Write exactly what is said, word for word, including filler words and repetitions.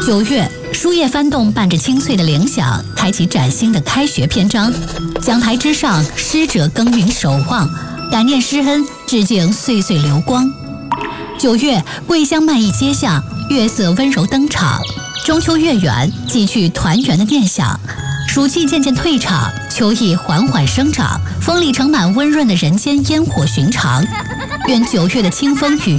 九月，书叶翻动，伴着清脆的铃响，开启崭新的开学篇章。讲台之上，师者耕耘守望，感念师恩，致敬岁岁流光。九月，桂香漫溢街巷，月色温柔登场。中秋月圆，寄去团圆的念想。暑气渐渐退场，秋意缓缓生长，风里盛满温润的人间烟火寻常。愿九月的清风与